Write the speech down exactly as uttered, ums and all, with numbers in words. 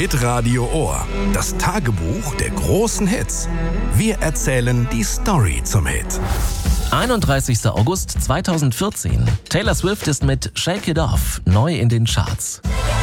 Hitradio Ohr. Das Tagebuch der großen Hits. Wir erzählen die Story zum Hit. einunddreißigster August zweitausendvierzehn. Taylor Swift ist mit Shake It Off neu in den Charts.